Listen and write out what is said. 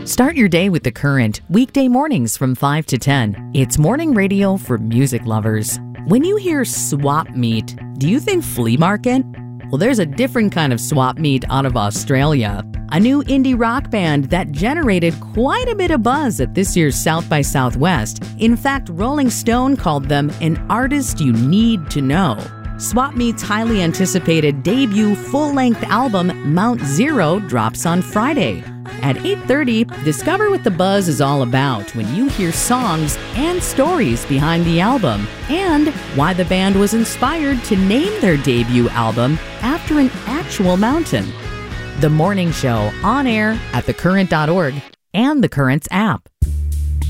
Start your day with The Current, weekday mornings from 5 to 10. It's morning radio for music lovers. When you hear swap meet, do you think flea market? Well, there's a different kind of swap meet out of Australia. A new indie rock band that generated quite a bit of buzz at this year's South by Southwest. In fact, Rolling Stone called them an artist you need to know. Swap Meet's highly anticipated debut full-length album, Mount Zero, drops on Friday. At 8:30, discover what the buzz is all about when you hear songs and stories behind the album, and why the band was inspired to name their debut album after an actual mountain. The Morning Show, on air at thecurrent.org and The Current's app.